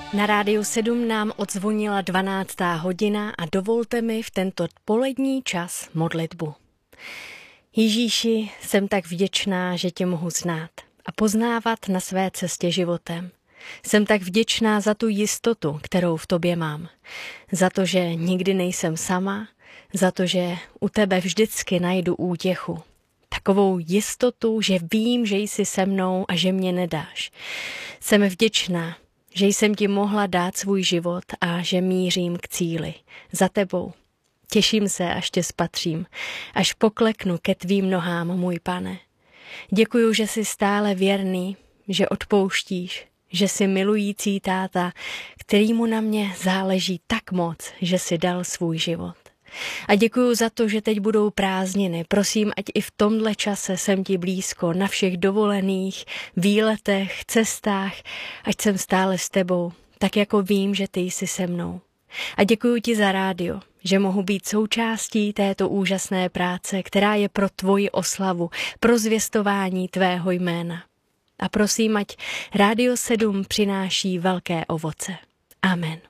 Na Rádiu 7 nám odzvonila 12. hodina a dovolte mi v tento polední čas modlitbu. Ježíši, jsem tak vděčná, že tě mohu znát a poznávat na své cestě životem. Jsem tak vděčná za tu jistotu, kterou v tobě mám. Za to, že nikdy nejsem sama, za to, že u tebe vždycky najdu útěchu. Takovou jistotu, že vím, že jsi se mnou a že mě nedáš. Jsem vděčná, že jsem ti mohla dát svůj život a že mířím k cíli. Za tebou. Těším se, až tě spatřím, až pokleknu ke tvým nohám, můj Pane. Děkuju, že jsi stále věrný, že odpouštíš, že jsi milující táta, kterýmu na mě záleží tak moc, že si dal svůj život. A děkuju za to, že teď budou prázdniny. Prosím, ať i v tomhle čase jsem ti blízko, na všech dovolených, výletech, cestách, ať jsem stále s tebou, tak jako vím, že ty jsi se mnou. A děkuju ti za rádio, že mohu být součástí této úžasné práce, která je pro tvoji oslavu, pro zvěstování tvého jména. A prosím, ať Rádio 7 přináší velké ovoce. Amen.